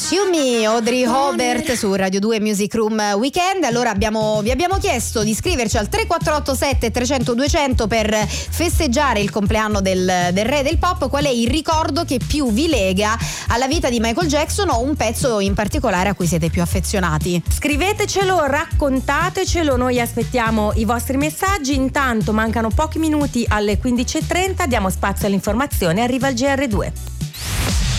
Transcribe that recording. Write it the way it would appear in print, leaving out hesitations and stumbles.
You Me, Audrey Hobart su Radio 2 Music Room Weekend. Allora vi abbiamo chiesto di scriverci al 3487 300 200 per festeggiare il compleanno del re del pop. Qual è il ricordo che più vi lega alla vita di Michael Jackson o un pezzo in particolare a cui siete più affezionati? Scrivetecelo, raccontatecelo, noi aspettiamo i vostri messaggi. Intanto mancano pochi minuti alle 15:30, diamo spazio all'informazione, arriva il GR2.